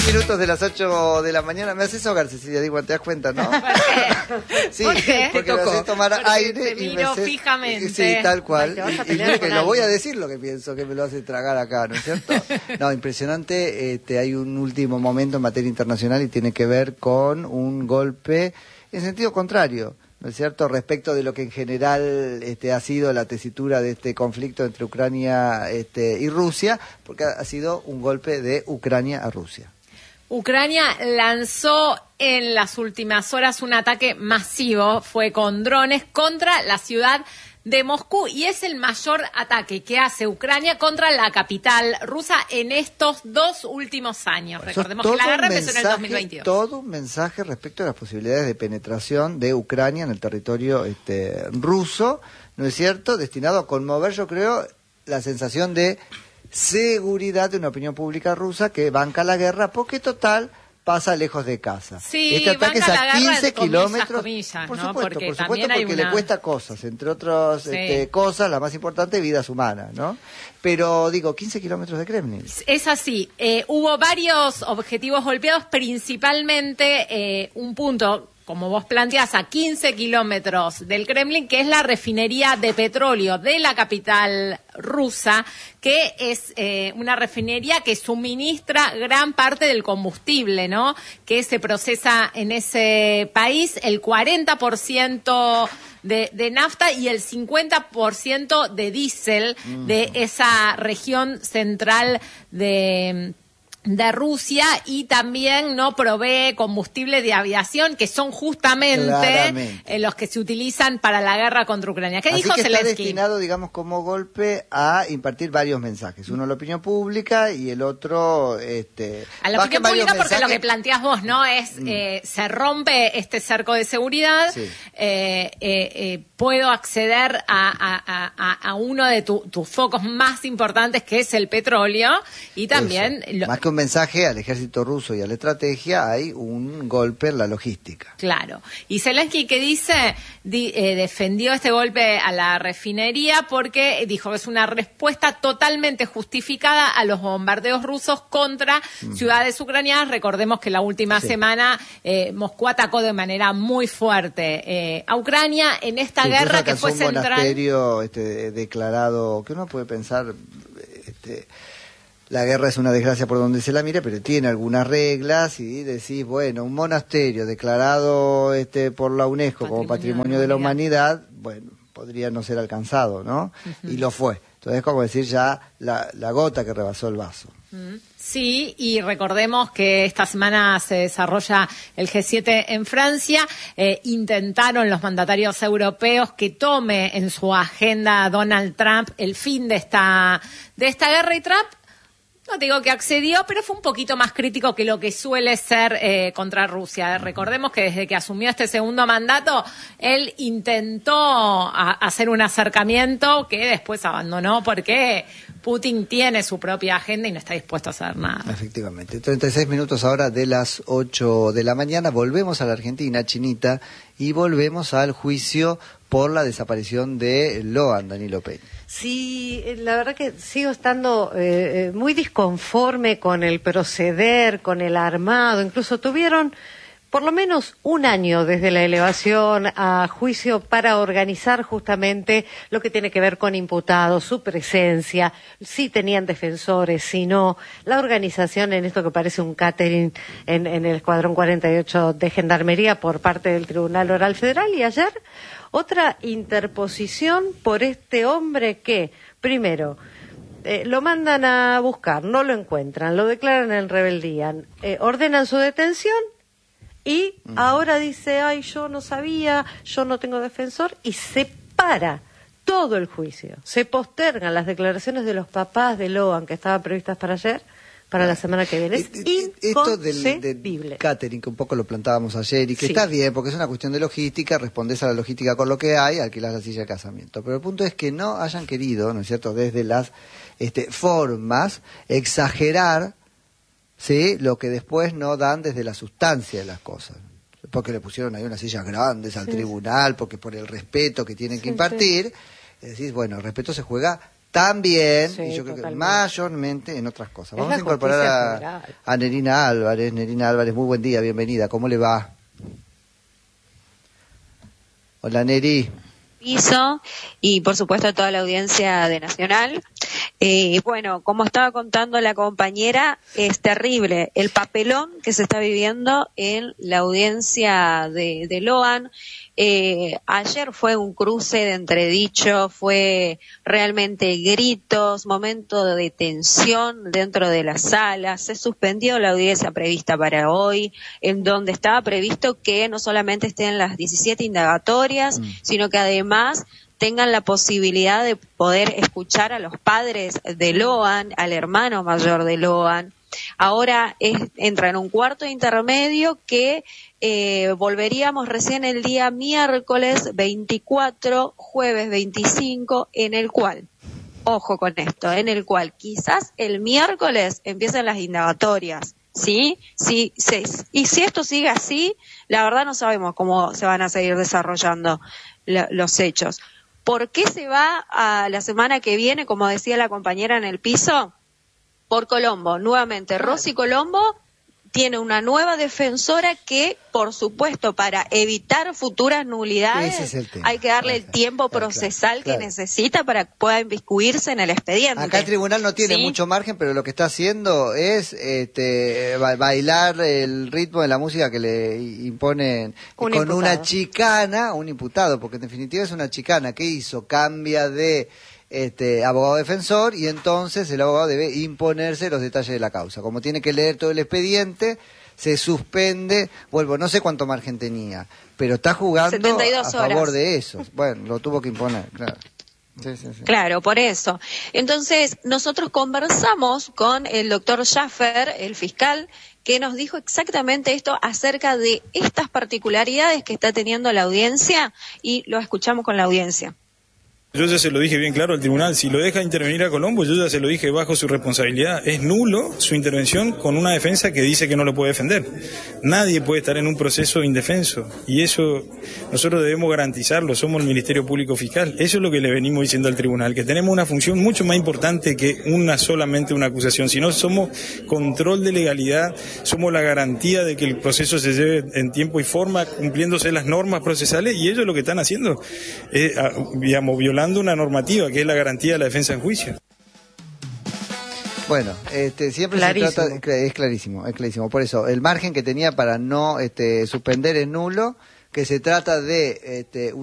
16 minutos de las 8 de la mañana. Me haces ahogar, Cecilia, digo, te das cuenta, ¿no? ¿Por qué? Sí, ¿Por qué? porque me haces tomar Porque aire te y miro me haces... fijamente. Sí, tal cual. Ay, te vas a Y pelear mire con que lo voy a alguien. decir lo que pienso, que me lo hace tragar acá, ¿no es cierto? No, impresionante. Hay un último momento en materia internacional y tiene que ver con un golpe en sentido contrario, ¿no es cierto?, respecto de lo que en general ha sido la tesitura de este conflicto entre Ucrania y Rusia, porque ha sido un golpe de Ucrania a Rusia. Ucrania lanzó en las últimas horas un ataque masivo, fue con drones contra la ciudad de Moscú y es el mayor ataque que hace Ucrania contra la capital rusa en estos 2 últimos años. Bueno, recordemos que la guerra empezó en el 2022. Todo un mensaje respecto a las posibilidades de penetración de Ucrania en el territorio ruso, ¿no es cierto?, destinado a conmover, yo creo, la sensación de seguridad de una opinión pública rusa que banca la guerra, porque total pasa lejos de casa. Sí, este ataque es banca a la guerra, 15 kilómetros, comillas, por ¿no? supuesto, Porque también hay porque una... le cuesta cosas, entre otras Sí. cosas, la más importante, vidas humanas, ¿no? Pero digo, 15 kilómetros de Kremlin. Es así, hubo varios objetivos golpeados, principalmente un punto, como vos planteás, a 15 kilómetros del Kremlin, que es la refinería de petróleo de la capital rusa, que es una refinería que suministra gran parte del combustible, ¿no?, que se procesa en ese país, el 40% de nafta y el 50% de diésel de esa región central de Rusia, y también no provee combustible de aviación, que son justamente los que se utilizan para la guerra contra Ucrania. ¿Qué dijo que está Zelensky? destinado, digamos, como golpe a impartir varios mensajes. Uno a la opinión pública y el otro... a la opinión pública, porque lo que planteás vos, ¿no?, es se rompe este cerco de seguridad, sí. Puedo acceder a uno de tus focos más importantes, que es el petróleo, y también... Más que un mensaje al ejército ruso y a la estrategia, hay un golpe en la logística. Claro. Y Zelensky, que dice, defendió este golpe a la refinería porque dijo que es una respuesta totalmente justificada a los bombardeos rusos contra ciudades ucranianas. Recordemos que la última semana Moscú atacó de manera muy fuerte a Ucrania en esta guerra que fue central. Un monasterio declarado, que uno puede pensar... La guerra es una desgracia por donde se la mire, pero tiene algunas reglas y decís, bueno, un monasterio declarado por la UNESCO como Patrimonio de la Humanidad, bueno, podría no ser alcanzado, ¿no? Y lo fue. Entonces, como decir, ya la gota que rebasó el vaso. Sí, y recordemos que esta semana se desarrolla el G7 en Francia. Intentaron los mandatarios europeos que tome en su agenda Donald Trump el fin de esta guerra, y Trump, no digo que accedió, pero fue un poquito más crítico que lo que suele ser contra Rusia. Recordemos que desde que asumió este segundo mandato, él intentó hacer un acercamiento que después abandonó porque Putin tiene su propia agenda y no está dispuesto a hacer nada. Efectivamente. 36 minutos ahora de las 8 de la mañana. Volvemos a la Argentina, Chinita, y volvemos al juicio por la desaparición de Loan, Danilo Peña. Sí, la verdad que sigo estando muy disconforme con el proceder, con el armado. Incluso tuvieron por lo menos un año desde la elevación a juicio para organizar justamente lo que tiene que ver con imputados, su presencia, si tenían defensores, si no, la organización en esto que parece un catering en el Escuadrón 48 de Gendarmería por parte del Tribunal Oral Federal. Y ayer otra interposición por este hombre que, primero, lo mandan a buscar, no lo encuentran, lo declaran en rebeldía, ordenan su detención y ahora dice, ay, yo no sabía, yo no tengo defensor, y se para todo el juicio. Se postergan las declaraciones de los papás de Loan que estaban previstas para ayer, para la semana que viene. Es esto inconcebible. del catering, que un poco lo plantábamos ayer, y que Sí. está bien, porque es una cuestión de logística, respondés a la logística con lo que hay, alquilás la silla de casamiento. Pero el punto es que no hayan querido, ¿no es cierto?, desde las formas, exagerar, ¿sí?, lo que después no dan desde la sustancia de las cosas. Porque le pusieron ahí unas sillas grandes al tribunal, porque por el respeto que tienen que impartir, decís, bueno, el respeto se juega También, Sí, y yo creo que totalmente. mayormente en otras cosas. Es Vamos la a incorporar justicia federal. a Nerina Álvarez. Nerina Álvarez, muy buen día, bienvenida. ¿Cómo le va? Hola, Neri. Piso y por supuesto a toda la audiencia de Nacional. Bueno, como estaba contando la compañera, es terrible el papelón que se está viviendo en la audiencia de Loan. Ayer fue un cruce de entredicho, fue realmente gritos, momento de tensión dentro de la sala. Se suspendió la audiencia prevista para hoy, en donde estaba previsto que no solamente estén las 17 indagatorias, sino que además tengan la posibilidad de poder escuchar a los padres de Loan, al hermano mayor de Loan. Ahora entra en un cuarto intermedio que volveríamos recién el día miércoles 24, jueves 25, en el cual, ojo con esto, en el cual quizás el miércoles empiecen las indagatorias. ¿Sí? Sí, sí. Y si esto sigue así, la verdad no sabemos cómo se van a seguir desarrollando los hechos. ¿Por qué se va a la semana que viene, como decía la compañera en el piso? Por Colombo. Nuevamente, Rosy Colombo tiene una nueva defensora que, por supuesto, para evitar futuras nulidades, Ese es el tema. hay que darle el tiempo procesal que necesita para que pueda inmiscuirse en el expediente. Acá el tribunal no tiene mucho margen, pero lo que está haciendo es bailar el ritmo de la música que le imponen con imputado. una chicana, un imputado, porque en definitiva es una chicana. ¿Qué hizo? Cambia de abogado defensor y entonces el abogado debe imponerse los detalles de la causa. Como tiene que leer todo el expediente, se suspende, no sé cuánto margen tenía, pero está jugando 72 a favor horas. de eso. Bueno, lo tuvo que imponer, claro. Sí. Claro, por eso. Entonces, nosotros conversamos con el doctor Schaffer, el fiscal, que nos dijo exactamente esto acerca de estas particularidades que está teniendo la audiencia, y lo escuchamos con la audiencia. Yo ya se lo dije bien claro al tribunal, si lo deja intervenir a Colombo, yo ya se lo dije bajo su responsabilidad. Es nulo su intervención con una defensa que dice que no lo puede defender. Nadie puede estar en un proceso indefenso y eso nosotros debemos garantizarlo, somos el Ministerio Público Fiscal. Eso es lo que le venimos diciendo al tribunal, que tenemos una función mucho más importante que solamente una acusación, sino somos control de legalidad, somos la garantía de que el proceso se lleve en tiempo y forma, cumpliéndose las normas procesales, y ellos lo que están haciendo es, violando una normativa que es la garantía de la defensa en juicio. Bueno, siempre Clarísimo. se trata, es clarísimo. Por eso, el margen que tenía para no suspender es nulo, que se trata de